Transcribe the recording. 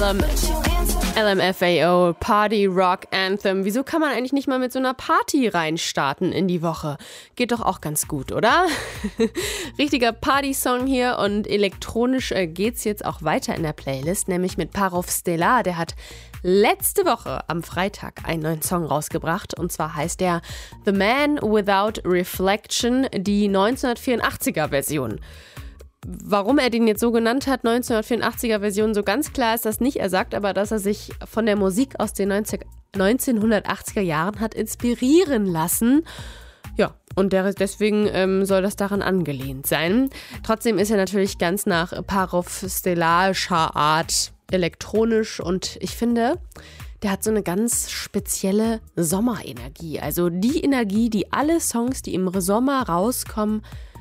LMFAO, Party Rock Anthem. Wieso kann man eigentlich nicht mal mit so einer Party reinstarten in die Woche? Geht doch auch ganz gut, oder? Richtiger Party-Song hier und elektronisch geht's jetzt auch weiter in der Playlist, nämlich mit Parov Stelar. Der hat letzte Woche am Freitag einen neuen Song rausgebracht und zwar heißt der The Man Without Reflection, die 1984er-Version. Warum er den jetzt so genannt hat, 1984er-Version, so ganz klar ist das nicht. Er sagt aber, dass er sich von der Musik aus den 1980er Jahren hat inspirieren lassen. Ja, und deswegen soll das daran angelehnt sein. Trotzdem ist er natürlich ganz nach Parov Stelar-scher Art elektronisch und ich finde, der hat so eine ganz spezielle Sommerenergie. Also die Energie, die alle Songs, die im Sommer rauskommen,